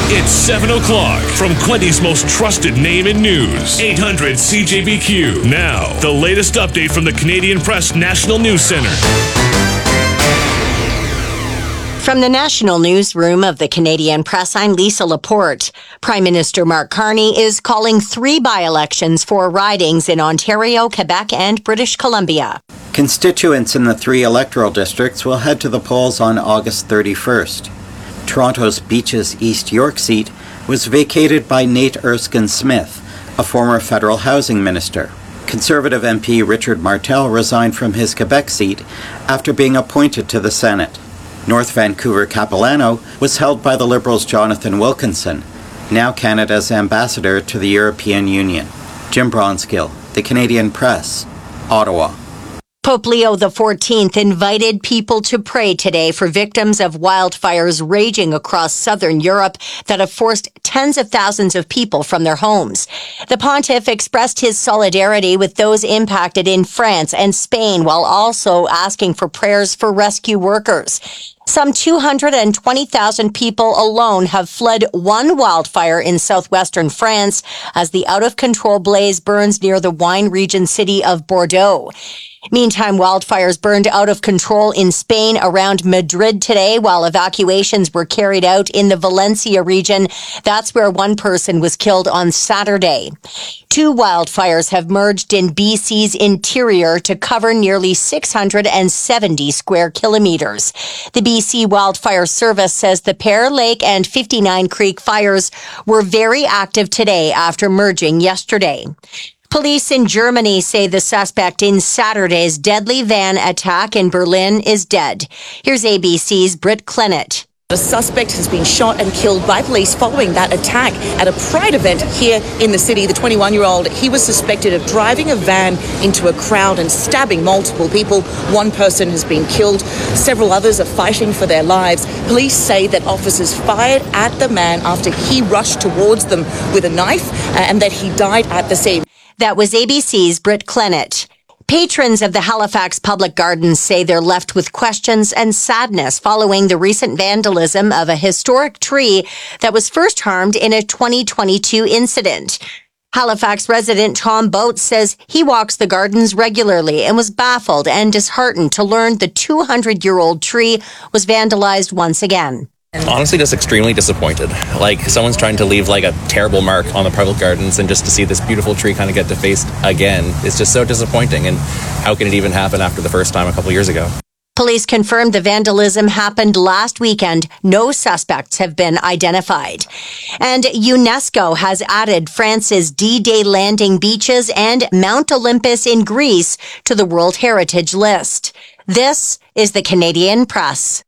It's 7 o'clock from Quinty's most trusted name in news. 800 CJBQ. Now, the latest update from the Canadian Press National News Center. From the National Newsroom of the Canadian Press, I'm Lisa Laporte. Prime Minister Mark Carney is calling 3 by-elections for ridings in Ontario, Quebec, and British Columbia. Constituents in the 3 electoral districts will head to the polls on August 31st. Toronto's Beaches East York seat was vacated by Nate Erskine-Smith, a former federal housing minister. Conservative MP Richard Martel resigned from his Quebec seat after being appointed to the Senate. North Vancouver Capilano was held by the Liberals' Jonathan Wilkinson, now Canada's ambassador to the European Union. Jim Bronskill, The Canadian Press, Ottawa. Pope Leo XIV invited people to pray today for victims of wildfires raging across southern Europe that have forced tens of thousands of people from their homes. The pontiff expressed his solidarity with those impacted in France and Spain while also asking for prayers for rescue workers. Some 220,000 people alone have fled one wildfire in southwestern France as the out-of-control blaze burns near the wine region city of Bordeaux. Meantime, wildfires burned out of control in Spain around Madrid today while evacuations were carried out in the Valencia region. That's where one person was killed on Saturday. 2 wildfires have merged in BC's interior to cover nearly 670 square kilometers. The BC Wildfire Service says the Pear Lake and 59 Creek fires were very active today after merging yesterday. Police in Germany say the suspect in Saturday's deadly van attack in Berlin is dead. Here's ABC's Britt Clennett. A suspect has been shot and killed by police following that attack at a Pride event here in the city. The 21-year-old, he was suspected of driving a van into a crowd and stabbing multiple people. One person has been killed. Several others are fighting for their lives. Police say that officers fired at the man after he rushed towards them with a knife and that he died at the scene. That was ABC's Britt Clennett. Patrons of the Halifax Public Gardens say they're left with questions and sadness following the recent vandalism of a historic tree that was first harmed in a 2022 incident. Halifax resident Tom Boat says he walks the gardens regularly and was baffled and disheartened to learn the 200-year-old tree was vandalized once again. Honestly, just extremely disappointed. Like, someone's trying to leave like a terrible mark on the public gardens, and just to see this beautiful tree kind of get defaced again is just so disappointing. And how can it even happen after the first time a couple years ago? Police confirmed the vandalism happened last weekend. No suspects have been identified. And UNESCO has added France's D-Day landing beaches and Mount Olympus in Greece to the World Heritage List. This is the Canadian Press.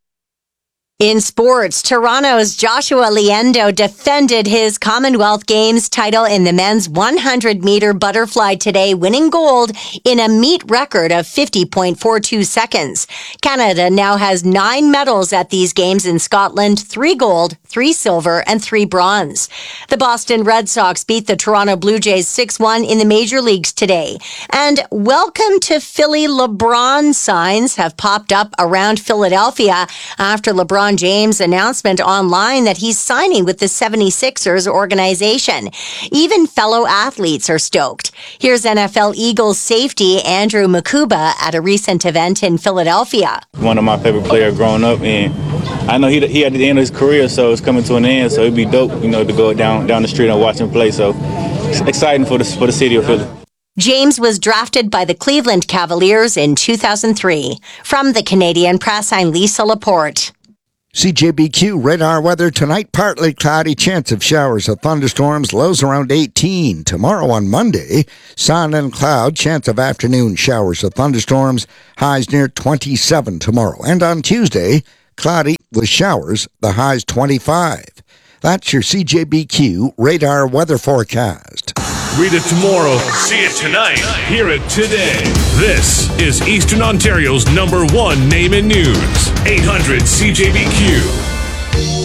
In sports, Toronto's Joshua Liendo defended his Commonwealth Games title in the men's 100-meter butterfly today, winning gold in a meet record of 50.42 seconds. Canada now has 9 medals at these games in Scotland, 3 gold, 3 silver, and 3 bronze. The Boston Red Sox beat the Toronto Blue Jays 6-1 in the major leagues today. And welcome to Philly LeBron signs have popped up around Philadelphia after LeBron James' announcement online that he's signing with the 76ers organization. Even fellow athletes are stoked. Here's NFL Eagles safety Andrew Makuba at a recent event in Philadelphia. One of my favorite players growing up, and I know he at the end of his career, so it's coming to an end, so it'd be dope, to go down the street and watch him play. So it's exciting for the city of Philly. James was drafted by the Cleveland Cavaliers in 2003. From the Canadian Press, I'm Lisa Laporte. CJBQ radar weather tonight, partly cloudy, chance of showers or thunderstorms, lows around 18. Tomorrow on Monday, sun and cloud, chance of afternoon showers or thunderstorms, highs near 27 tomorrow. And on Tuesday, cloudy with showers, the highs 25. That's your CJBQ radar weather forecast. Read it tomorrow, see it tonight, hear it today. This is Eastern Ontario's #1 name in news. 800 CJBQ.